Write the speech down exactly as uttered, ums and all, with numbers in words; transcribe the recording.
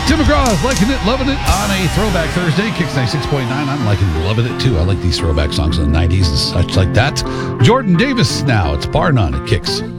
Tim McGraw is liking it, loving it on a Throwback Thursday. Kicks ninety-six point nine. I'm liking it, loving it too. I like these throwback songs in the nineties and such like that. Jordan Davis now. It's Bar None at Kicks.